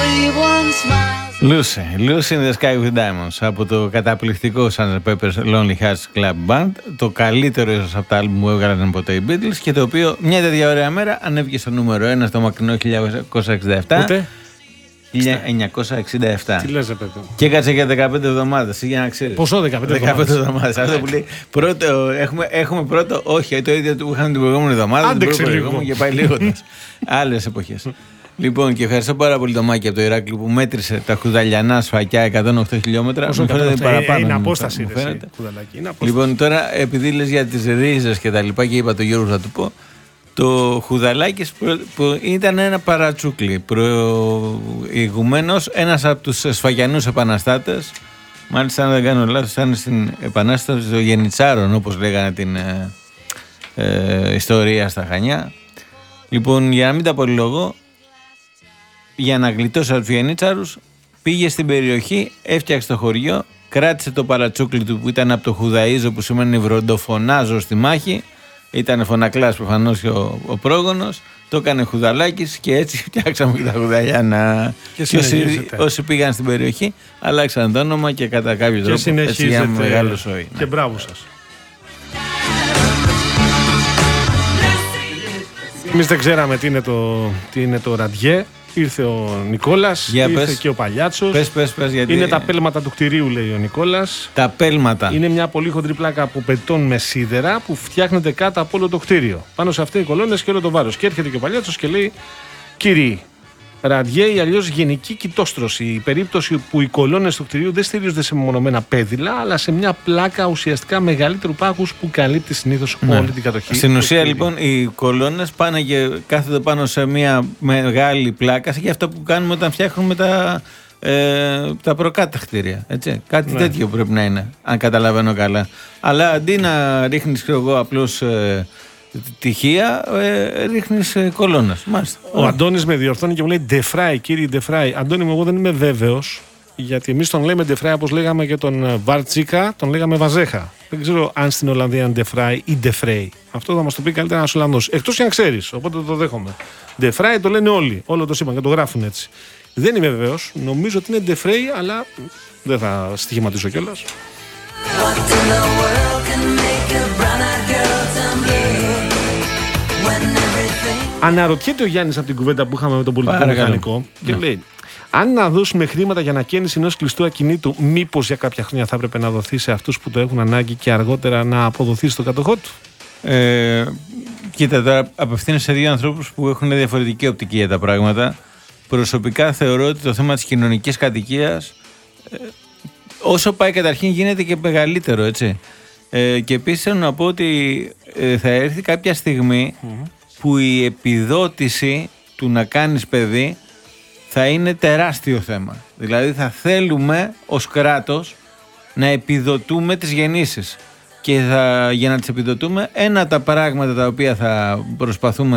Lucy in the Sky with Diamonds από το καταπληκτικό Sgt. Pepper's Lonely Hearts Club Band, το καλύτερο ίσως από τα άλμπουμ που έβγαλαν ποτέ οι Beatles και το οποίο μια τέτοια ωραία μέρα ανέβηκε στο νούμερο 1 στο μακρινό 1967. Ούτε? 1967. Τι λες, παιδί. Και έκατσε για 15 εβδομάδες, για να ξέρεις. Πόσο 15 εβδομάδες. Αυτό που λέει πρώτο, έχουμε πρώτο, όχι, το ίδιο που είχαμε την προηγούμενη εβδομάδα. Άντεξε λίγο. Και πάει λίγοντας. Άλλες εποχές. Λοιπόν, και ευχαριστώ πάρα πολύ το Μάκη από το Ηράκλειο που μέτρησε τα χουδαλιανά σφακιά 108 χιλιόμετρα. Μου φαίνεται παραπάνω. Είναι απόσταση. Λοιπόν, τώρα επειδή λες για τις ρίζες και τα λοιπά και είπα το Γιώργο θα του πω, το Χουδαλάκης που ήταν ένα παρατσούκλι. Προηγουμένως ένας από τους σφαγιανούς επαναστάτες, μάλιστα αν δεν κάνω λάθος, ήταν στην επανάσταση των Γενιτσάρων, όπως λέγανε την ιστορία στα Χανιά. Λοιπόν, για να μην τα πολυλογώ, για να γλιτώσει από τους Γενίτσαρους, πήγε στην περιοχή, έφτιαξε το χωριό, κράτησε το παρατσούκλι του που ήταν από το Χουδαΐζο, που σημαίνει βροντοφωνάζω στη μάχη. Ήταν φωνακλάς προφανώς και ο πρόγονος, το έκανε Χουδαλάκης και έτσι φτιάξαμε και τα Χουδαλιάνα. Και όσοι πήγαν στην περιοχή, αλλάξαν το όνομα και κατά κάποιο τρόπο έτσι για μεγάλο σόι. Και μπράβο σας. Εμείς δεν ξέραμε τι είναι το ραντιέ. Ήρθε ο Νικόλας, ήρθε και ο Παλιάτσος. Πες, γιατί... Είναι τα πέλματα του κτηρίου, λέει ο Νικόλας. Τα πέλματα. Είναι μια πολύ χοντρή πλάκα από πετών με σίδερα που φτιάχνεται κάτω από όλο το κτίριο. Πάνω σε αυτή οι κολόνες και όλο το βάρος. Και έρχεται και ο Παλιάτσος και λέει: κύριοι, ραντιέ ή αλλιώς γενική κοιτόστρωση. Η περίπτωση που οι κολόνες του κτηρίου δεν στηρίζονται σε μεμονωμένα πέδιλα, αλλά σε μια πλάκα ουσιαστικά μεγαλύτερου πάχους που καλύπτει συνήθως όλη την κατοχή. Στην ουσία, λοιπόν, οι κολόνες πάνε και κάθονται πάνω σε μια μεγάλη πλάκα, και αυτό που κάνουμε όταν φτιάχνουμε τα προκάτω κτίρια. Έτσι. Κάτι τέτοιο πρέπει να είναι, αν καταλαβαίνω καλά. Αλλά αντί να ρίχνεις απλώς τυχεία, ρίχνεις κολόνες. Ο Αντώνης με διορθώνει και μου λέει Ντεφράι, κύριε Ντεφράι. Αντώνη μου, εγώ δεν είμαι βέβαιος, γιατί εμείς τον λέμε Ντεφράι όπως λέγαμε και τον Βαρτσίκα, τον λέγαμε Βαζέχα. Δεν ξέρω αν στην Ολλανδία είναι Ντεφράι ή Ντεφρέι. Αυτό θα μας το πει καλύτερα ένας Ολλανδός. Εκτός και αν ξέρεις, οπότε το δέχομαι. Ντεφράι το λένε όλοι, όλο το είπαν και το γράφουν έτσι. Δεν είμαι βέβαιος, νομίζω ότι είναι Ντεφρέι, αλλά δεν θα στοιχηματίσω κιόλας. Αναρωτιέται ο Γιάννης από την κουβέντα που είχαμε με τον πολιτικό μηχανικό και λέει: αν να δώσουμε χρήματα για ανακαίνιση ενός κλειστού ακινήτου, μήπως για κάποια χρόνια θα έπρεπε να δοθεί σε αυτούς που το έχουν ανάγκη και αργότερα να αποδοθεί στο κατοχό του? Κοίτα, τώρα απευθύνεσαι σε δύο ανθρώπους που έχουν διαφορετική οπτική για τα πράγματα. Προσωπικά θεωρώ ότι το θέμα της κοινωνικής κατοικίας, όσο πάει καταρχήν, γίνεται και μεγαλύτερο, έτσι. Και επίσης θέλω να πω ότι θα έρθει κάποια στιγμή που η επιδότηση του να κάνεις παιδί θα είναι τεράστιο θέμα. Δηλαδή θα θέλουμε ως κράτος να επιδοτούμε τις γεννήσεις. Και για να τις επιδοτούμε, ένα από τα πράγματα τα οποία θα προσπαθούμε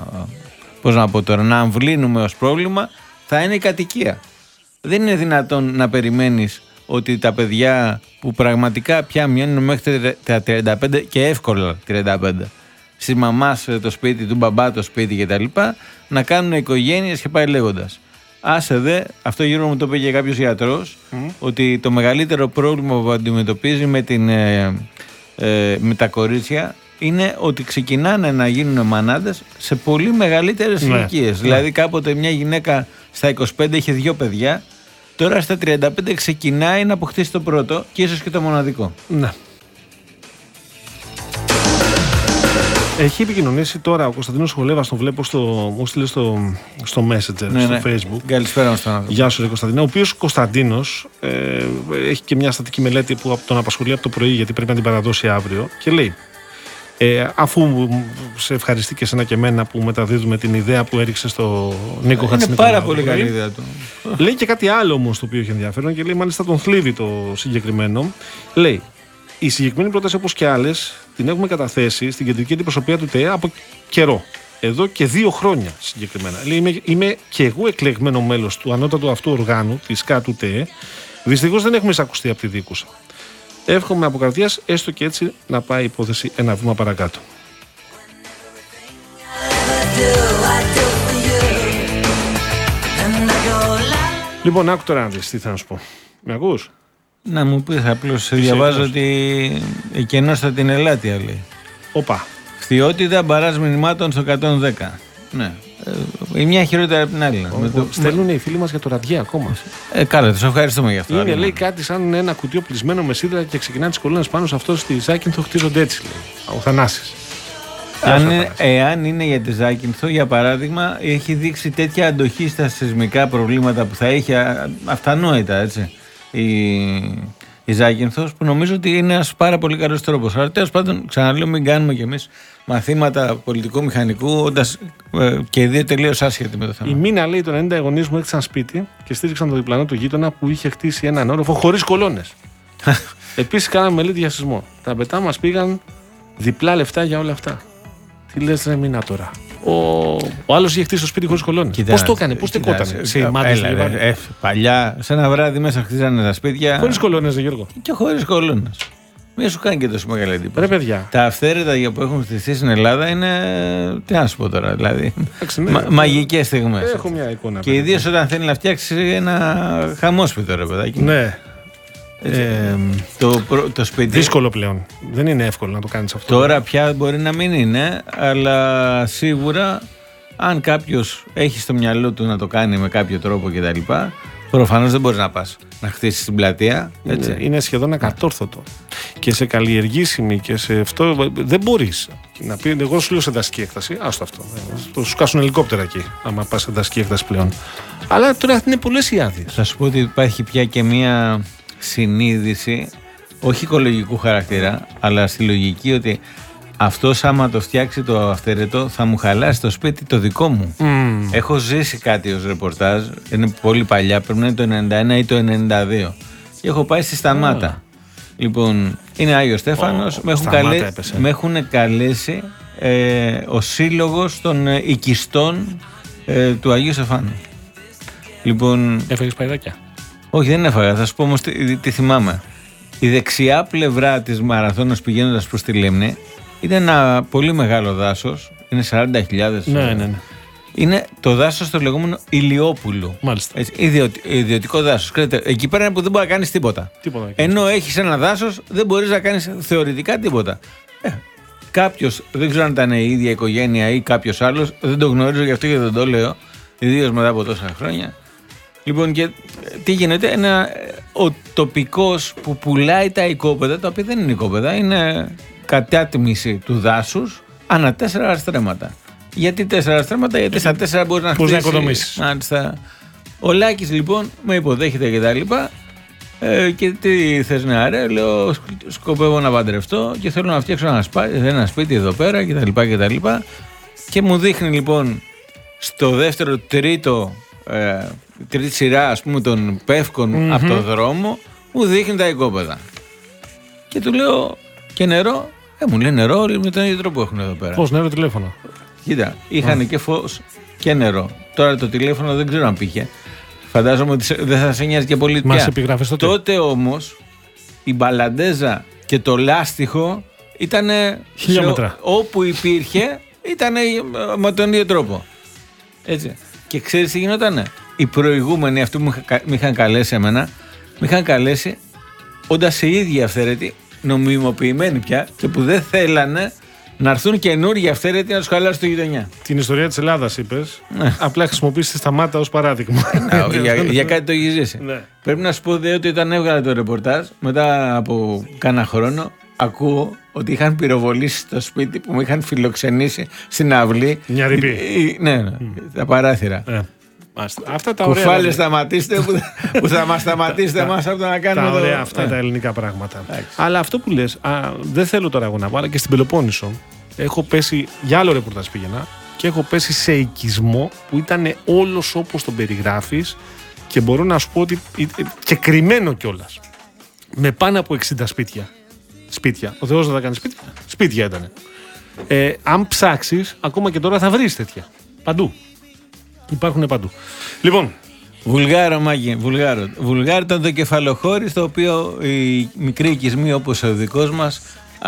να αμβλύνουμε ως πρόβλημα θα είναι η κατοικία. Δεν είναι δυνατόν να περιμένεις ότι τα παιδιά που πραγματικά πια μειώνουν μέχρι τα 35 και εύκολα 35, στη μαμά το σπίτι, του μπαμπά το σπίτι κτλ, να κάνουν οικογένειες και πάει λέγοντας. Άσε δε, αυτό γύρω μου το είπε και κάποιος γιατρός, ότι το μεγαλύτερο πρόβλημα που αντιμετωπίζει με τα κορίτσια είναι ότι ξεκινάνε να γίνουν μανάδες σε πολύ μεγαλύτερες ηλικίες. Δηλαδή κάποτε μια γυναίκα στα 25 είχε 2 παιδιά, τώρα στα 35 ξεκινάει να αποκτήσει το πρώτο και ίσως και το μοναδικό. Ναι. Έχει επικοινωνήσει τώρα ο Κωνσταντίνος Χολέβας, τον βλέπω μου στείλε στο Messenger, στο Facebook. Καλησπέρα μας τον άνθρωπο. Γεια σου, ρε Κωνσταντίνο. Ο οποίος Κωνσταντίνος έχει και μια στατική μελέτη που τον απασχολεί από το πρωί, γιατί πρέπει να την παραδώσει αύριο. Και λέει, αφού σε ευχαριστεί και εσένα και εμένα που μεταδίδουμε την ιδέα που έριξε στο Νίκο Χατζηνικολάου. Είναι πάρα πολύ καλή ιδέα του. Λέει και κάτι άλλο όμως το οποίο έχει ενδιαφέρον και λέει, μάλιστα τον θλίβει το συγκεκριμένο. Λέει, η συγκεκριμένη πρόταση, όπως και άλλες, την έχουμε καταθέσει στην κεντρική αντιπροσωπεία του ΤΕΕ από καιρό. Εδώ και 2 χρόνια συγκεκριμένα. Λέει, είμαι και εγώ εκλεγμένο μέλος του ανώτατου αυτού οργάνου, της ΚΑ του ΤΕΕ. Δυστυχώς δεν έχουμε εισακουστεί από τη δίκουσα. Εύχομαι από καρδιάς, έστω και έτσι, να πάει η υπόθεση ένα βήμα παρακάτω. Λοιπόν, άκου τώρα να δεις τι θα σου πω. Με ακούς? Να μου πεις απλώς, διαβάζω ότι εκενώστα την Ελάτια, λέει. Οπα. Φθιότητα μπαράζ μηνυμάτων στο 110. Ναι. Η μια χειρότερη από την άλλη. Στέλνουν οι φίλοι μας για το ραδιέ ακόμα. Καλά, τους ευχαριστούμε για αυτό. Είναι, λέει, κάτι σαν ένα κουτί οπλισμένο με σίδερα και ξεκινάνε τις κολόνες πάνω σε αυτό στη Ζάκυνθο, χτίζονται έτσι, λέει. Ο Θανάσης. Εάν είναι για τη Ζάκυνθο, για παράδειγμα, έχει δείξει τέτοια αντοχή στα σεισμικά προβλήματα που θα έχει, αυτανόητα, έτσι, η Ζάκυνθος, που νομίζω ότι είναι ένας πάρα πολύ καλός τρόπος. Αλλά τέλος πάντων, ξαναλέω, μην κάνουμε κι εμείς μαθήματα πολιτικού μηχανικού, όντας και οι δύο τελείως άσχετοι με το θέμα. Η Μίνα, λέει, το 90 οι γονείς μου έκτισαν σπίτι και στήριξαν το διπλανό του γείτονα που είχε χτίσει έναν όροφο χωρίς κολόνες. Επίσης, κάναμε μελέτη για σεισμό. Τα πετά μας πήγαν διπλά λεφτά για όλα αυτά. Τι λες, ρε Μίνα, τώρα? Ο άλλος είχε χτίσει το σπίτι χωρίς κολόνες. Πώς το έκανε, πώς τεκότανε? Σε ημάδες, παλιά, σε ένα βράδυ μέσα χτίζανε τα σπίτια. Χωρίς κολόνες, Γιώργο. Και χωρίς κολόνες. Μην σου κάνει και τόσο μεγάλη εντύπωση. Ρε παιδιά. Τα αυθαίρετα που έχουν χτιστεί στην Ελλάδα είναι. Τι να σου πω τώρα, δηλαδή. Μαγικές στιγμές. Έχω μια εικόνα. Και ιδίως όταν θέλει να φτιάξει ένα χαμόσπιτο, ρε παιδάκι. Ναι. Το σπίτι. Δύσκολο πλέον. Δεν είναι εύκολο να το κάνεις αυτό. Τώρα πια μπορεί να μην είναι, αλλά σίγουρα αν κάποιος έχει στο μυαλό του να το κάνει με κάποιο τρόπο κτλ., προφανώς δεν μπορείς να πας να χτίσεις την πλατεία. Έτσι. Είναι σχεδόν ακατόρθωτο. Και σε καλλιεργήσιμη και σε αυτό δεν μπορείς να πει. Εγώ σου λέω σε δασική έκταση. Άστο αυτό. Το σου κάσουν ελικόπτερα εκεί, άμα πας σε δασική έκταση πλέον. Αλλά τώρα είναι πολλές οι άδειες. Θα σου πω ότι υπάρχει πια και μία συνείδηση, όχι οικολογικού χαρακτήρα, αλλά στη λογική ότι αυτός άμα το φτιάξει το αυθαίρετο θα μου χαλάσει το σπίτι το δικό μου. Έχω ζήσει κάτι ως ρεπορτάζ, είναι πολύ παλιά, πρέπει να είναι το 91 ή το 92 και έχω πάει στη Σταμάτα. Λοιπόν, είναι Άγιος Στέφανος, με έχουν καλέσει ο σύλλογος των οικιστών του Αγίου Στεφάνου. Λοιπόν, έφαγες παϊδάκια? Όχι, δεν έφαγα. Θα σου πω όμως τι θυμάμαι. Η δεξιά πλευρά της μαραθώνας πηγαίνοντας προς τη Λίμνη είναι ένα πολύ μεγάλο δάσος. Είναι 40.000. Ναι. Είναι το δάσος το λεγόμενο Ηλιόπουλου. Μάλιστα. Έτσι, ιδιωτικό δάσος. Εκεί πέρα είναι που δεν μπορεί να κάνεις τίποτα. Ενώ έχεις ένα δάσος, δεν μπορείς να κάνεις θεωρητικά τίποτα. Κάποιος, δεν ξέρω αν ήταν η ίδια οικογένεια ή κάποιος άλλος, δεν το γνωρίζω, γι' αυτό και δεν το λέω, ιδίως μετά από τόσα χρόνια. Λοιπόν, και τι γίνεται, ο τοπικός που πουλάει τα οικόπεδα, τα οποία δεν είναι οικόπεδα, είναι κατάτμιση του δάσους ανά 4 στρέμματα. Γιατί 4 στρέμματα? Γιατί στα 4 μπορεί να χτίσει. Πώς να οικονομήσεις. Ο Λάκης λοιπόν με υποδέχεται και τα λοιπά. Και τι θες να λέω, σκοπεύω να παντρευτώ και θέλω να φτιάξω ένα σπίτι εδώ πέρα και τα λοιπά. Και μου δείχνει λοιπόν στο δεύτερο, τρίτη σειρά, ας πούμε, των πεύκων από το δρόμο, μου δείχνει τα οικόπεδα. Και του λέω, και νερό? Μου λέει νερό, με τον ίδιο τρόπο έχουν εδώ πέρα. Πώς, νερό, τηλέφωνο? Κοίτα, είχαν και φως και νερό. Τώρα το τηλέφωνο δεν ξέρω αν πήγε. Φαντάζομαι ότι δεν θα σε νοιάζει και πολύ πια. Μας επιγράφες τότε. Τότε όμως η μπαλαντέζα και το λάστιχο ήταν χιλιόμετρα. Όπου υπήρχε ήταν με τον ίδιο τρόπο. Έτσι. Και ξέρεις τι γινότανε? Οι προηγούμενοι, αυτοί που με είχαν καλέσει εμένα, με είχαν καλέσει όντας οι ίδιοι αυθαίρετοι, νομιμοποιημένοι πια, και που δεν θέλανε να έρθουν καινούργιοι αυθαίρετοι να τους χαλάσουν τη γειτονιά. Την ιστορία της Ελλάδας είπες. Ναι. Απλά χρησιμοποιήσεις τη Σταμάτα ως παράδειγμα. για κάτι το έχεις ζήσει. Ναι. Πρέπει να σου πω ότι όταν έβγαλα το ρεπορτάζ, μετά από κάνα χρόνο, ακούω ότι είχαν πυροβολήσει στο σπίτι που μου είχαν φιλοξενήσει στην αυλή. Μια ρηπή. Ναι, τα παράθυρα. Αυτά τα ωραία. Κουφάλες, σταματήστε που θα μας σταματήσετε εμάς από το να κάνουμε. Τα ωραία αυτά τα ελληνικά πράγματα. Αλλά αυτό που λες, δεν θέλω τώρα εγώ να πω, αλλά και στην Πελοπόννησο έχω πέσει, για άλλο ρεπορτάζ πήγαινα, και έχω πέσει σε οικισμό που ήταν όλος όπως τον περιγράφεις, και μπορώ να σου πω ότι και κρυμμένο κιόλας. Με πάνω από 60 σπίτια. Ο Θεός δεν θα κάνει σπίτια. Σπίτια ήταν. Αν ψάξεις, ακόμα και τώρα θα βρεις τέτοια. Παντού. Υπάρχουν παντού. Λοιπόν. Βουλγάρο, Μάγκη, Βουλγάρο ήταν το κεφαλοχώρι, στο οποίο οι μικροί οικισμοί όπως ο δικός μας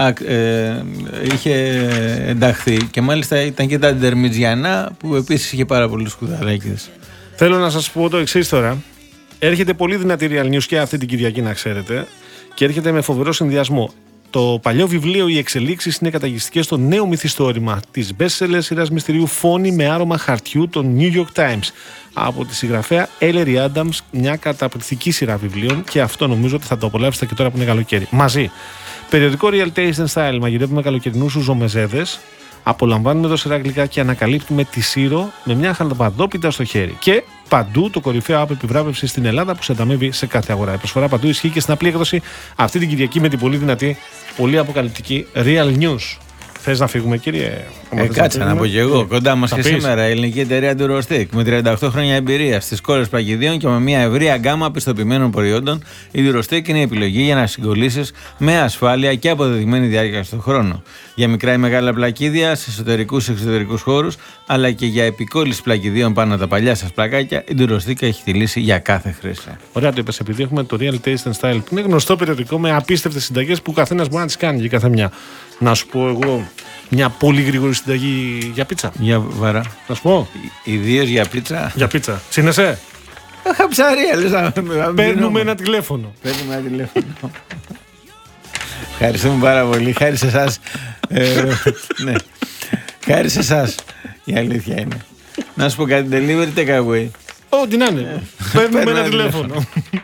είχε ενταχθεί. Και μάλιστα ήταν και τα Ντερμιτζιανά, που επίσης είχε πάρα πολλούς κουδαράκιδες. Θέλω να σας πω το εξής τώρα. Έρχεται πολύ δυνατή Real News και αυτή την Κυριακή, να ξέρετε, και έρχεται με φοβερό συνδυασμό. Το παλιό βιβλίο «Οι εξελίξεις» είναι καταγιστικές στο νέο μυθιστόρημα της best-seller σειράς μυστηρίου «Φόνη με άρωμα χαρτιού» των New York Times από τη συγγραφέα Ellery Adams, μια καταπληκτική σειρά βιβλίων, και αυτό νομίζω ότι θα το απολαύσετε και τώρα που είναι καλοκαίρι. Μαζί. Περιοδικό Real Taste and Style, μαγειρεύουμε καλοκαιρινούς ζουμεζέδες, απολαμβάνουμε δοσερά γλυκά και ανακαλύπτουμε τη Σύρο με μια χαλαπαντόπιτα στο χέρι. Και παντού το κορυφαίο app επιβράβευση στην Ελλάδα που σε ανταμείβει σε κάθε αγορά. Η προσφορά παντού ισχύει και στην απλή έκδοση αυτή την Κυριακή με την πολύ δυνατή, πολύ αποκαλυπτική Real News. Θες να φύγουμε, κύριε? Κάτσε να πω κι εγώ. Κοντά μας και σήμερα η ελληνική εταιρεία Durostec με 38 χρόνια εμπειρία στις κόρες πλακιδίων και με μια ευρεία γκάμα πιστοποιημένων προϊόντων. Η Durostec είναι η επιλογή για να συγκολλήσεις με ασφάλεια και αποδεδειγμένη διάρκεια στον χρόνο. Για μικρά ή μεγάλα πλακίδια, σε εσωτερικούς και εξωτερικούς χώρους, αλλά και για επικόλληση πλακιδίων πάνω τα παλιά σας πλακάκια, η Durostec έχει τη λύση για κάθε χρήση. Ωραία το είπες, επειδή έχουμε το Real Taste and Style, που είναι γνωστό περιοδικό με απίστευτες συνταγές που ο καθένας μπορεί να τις κάνει και κάθε μια. Να σου πω εγώ μια πολύ γρήγορη συνταγή για πίτσα. Για βαρά. Να σου πω. Ιδίως για πίτσα. Για πίτσα. Σύνεσαι. Χαψαρία, λες. Παίρνουμε ένα τηλέφωνο. Παίρνουμε ένα τηλέφωνο. Ευχαριστούμε πάρα πολύ. Χάρη σε εσάς. Ναι. Χάρη σε εσάς. Η αλήθεια είναι. Να σου πω κάτι, delivery take away. Ό,τι να είναι. Παίρνουμε ένα τηλέφωνο.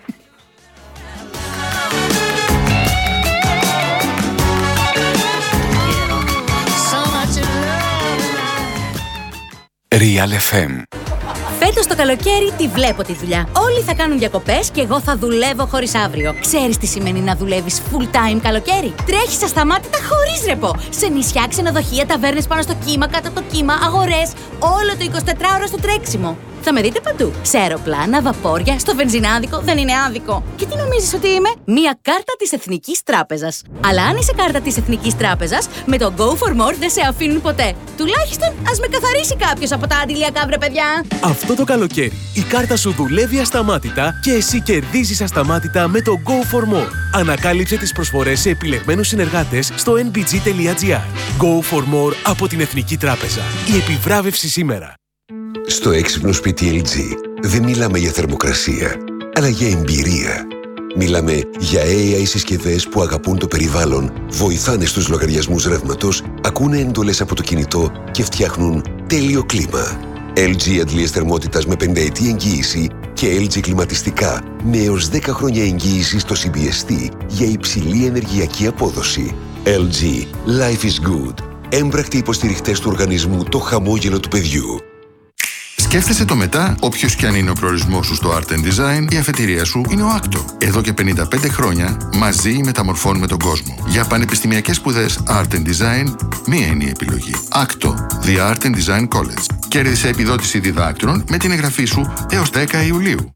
Real FM. Φέτος το καλοκαίρι τη βλέπω τη δουλειά. Όλοι θα κάνουν διακοπές και εγώ θα δουλεύω χωρίς αύριο. Ξέρεις τι σημαίνει να δουλεύεις full time καλοκαίρι? Τρέχεις ασταμάτητα χωρίς ρεπό. Σε νησιά, ξενοδοχεία, ταβέρνες πάνω στο κύμα, κάτω από το κύμα, αγορές. Όλο το 24ωρο στο τρέξιμο. Θα με δείτε παντού. Σε αεροπλάνα, βαπόρια, στο βενζινάδικο, δεν είναι άδικο. Και τι νομίζεις ότι είμαι? Μία κάρτα της Εθνικής Τράπεζας. Αλλά αν είσαι κάρτα της Εθνικής Τράπεζας, με το Go for More δεν σε αφήνουν ποτέ. Τουλάχιστον ας με καθαρίσει κάποιος από τα αντιλιακά, βρε παιδιά. Αυτό το καλοκαίρι η κάρτα σου δουλεύει ασταμάτητα και εσύ κερδίζεις ασταμάτητα με το Go for More. Ανακάλυψε τις προσφορές σε επιλεγμένους συνεργάτες στο nbg.gr. Go for More από την Εθνική Τράπεζα. Η επιβράβευση σήμερα. Στο έξυπνο σπίτι LG δεν μιλάμε για θερμοκρασία, αλλά για εμπειρία. Μιλάμε για AI συσκευές που αγαπούν το περιβάλλον, βοηθάνε στους λογαριασμούς ρεύματος, ακούνε εντολές από το κινητό και φτιάχνουν τέλειο κλίμα. LG αντλίες θερμότητας με 5 ετή εγγύηση και LG κλιματιστικά με έως 10 χρόνια εγγύηση στο CBST για υψηλή ενεργειακή απόδοση. LG. Life is good. Έμπρακτοι υποστηριχτές του οργανισμού Το Χαμόγελο του Παιδιού. Σκέφτεσαι το μετά, όποιος κι αν είναι ο προορισμός σου στο Art and Design, η αφετηρία σου είναι ο Acto. Εδώ και 55 χρόνια, μαζί μεταμορφώνουμε τον κόσμο. Για πανεπιστημιακές σπουδές Art and Design, μία είναι η επιλογή. Acto, The Art and Design College. Κέρδισε επιδότηση διδάκτρων με την εγγραφή σου έως 10 Ιουλίου.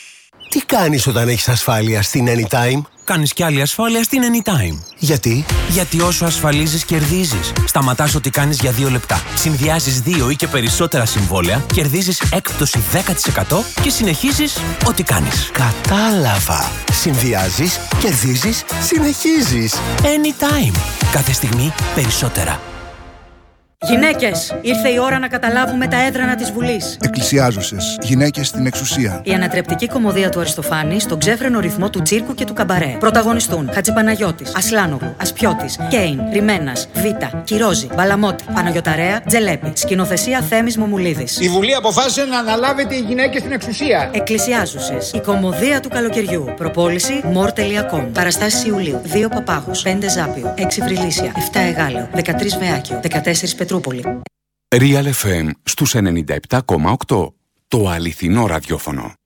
Τι κάνεις όταν έχεις ασφάλεια στην Anytime? Κάνεις κι άλλη ασφάλεια στην Anytime. Γιατί? Γιατί όσο ασφαλίζεις, κερδίζεις. Σταματάς ό,τι κάνεις για 2 λεπτά. Συνδυάζεις 2 ή και περισσότερα συμβόλαια, κερδίζεις έκπτωση 10% και συνεχίζεις ό,τι κάνεις. Κατάλαβα. Συνδυάζεις, κερδίζεις, συνεχίζεις. Anytime. Κάθε στιγμή περισσότερα. Γυναίκες, ήρθε η ώρα να καταλάβουμε τα έδρανα της Βουλής. Εκκλησιάζουσες, γυναίκες στην εξουσία. Η ανατρεπτική κωμωδία του Αριστοφάνη στον ξέφρενο ρυθμό του τσίρκου και του καμπαρέ. Πρωταγωνιστούν Χατζηπαναγιώτης, Ασλάνογλου, Ασπιώτης, Κέιν, Ριμένας, Βίτα, Κυρόζη, Μπαλαμότη, Παναγιωταρέα, Τζελέπη. Σκηνοθεσία Θέμης Μομουλίδης. Η Βουλή αποφάσισε να αναλάβετε οι γυναίκες στην εξουσία. Εκκλησιάζουσες, η κωμωδία του καλοκαιριού. Προπόληση more.com. Παραστάσεις Ιουλίου. 2 Παπάγους, 5 Ζάπιο, 6 Βρυλίσια, 7 Εγάλεο, 13 Βεάκιο, 14 Πετρούπολη. Real FM στους 97,8. Το αληθινό ραδιόφωνο.